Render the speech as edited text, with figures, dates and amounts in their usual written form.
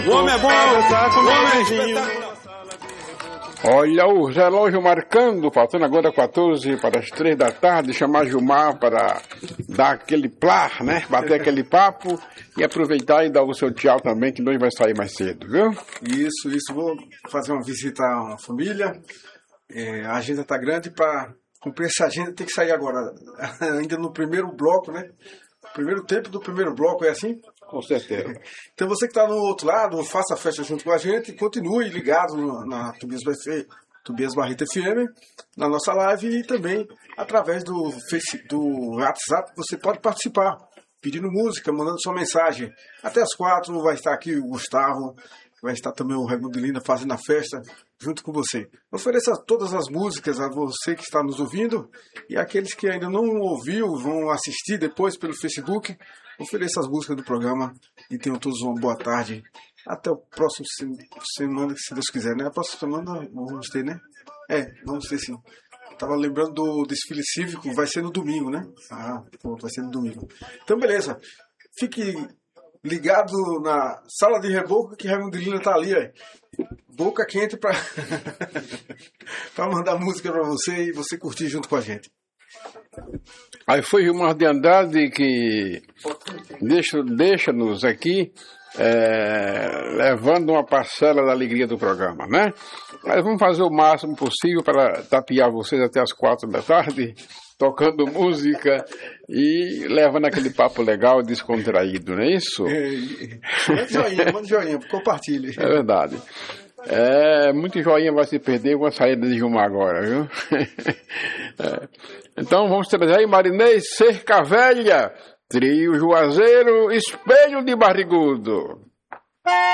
O homem é bom, o homem é espetacular. Olha o relógio marcando, faltando agora 14 para as 3 da tarde, chamar Gilmar para dar aquele plá, né? Bater aquele papo e aproveitar e dar o seu tchau também, que nós vai sair mais cedo, viu? Isso, vou fazer uma visita a uma família, a agenda tá grande, para cumprir essa agenda tem que sair agora, ainda no primeiro bloco, né? Primeiro tempo do primeiro bloco, é assim? Com certeza. Então você que está no outro lado, faça a festa junto com a gente, continue ligado na Tobias Barreto FM, na nossa live e também através do WhatsApp você pode participar, pedindo música, mandando sua mensagem. Até as 4 vai estar aqui o Gustavo, vai estar também o Raimundo Lina fazendo a festa junto com você. Ofereça todas as músicas a você que está nos ouvindo e aqueles que ainda não ouviu, vão assistir depois pelo Facebook. Ofereça as músicas do programa e tenham todos uma boa tarde. Até o próximo semana, se Deus quiser, né? A próxima semana vamos ter, né? Vamos ter sim. Tava lembrando do desfile cívico, vai ser no domingo, né? Vai ser no domingo. Então, beleza. Fique ligado na sala de reboco que Raimundo Lina tá ali, boca quente para mandar música para você e você curtir junto com a gente. Aí foi Gilmar de Andrade que deixa-nos aqui levando uma parcela da alegria do programa, né? Mas vamos fazer o máximo possível para tapear vocês até as 4 da tarde, tocando música e levando aquele papo legal, descontraído, não é isso? Manda joinha, compartilhe. É verdade. Muito joinha vai se perder com a saída de Gilmar agora, viu? Então vamos trazer aí Marinês, Cerca Velha, Trio Juazeiro, Espelho de Barrigudo.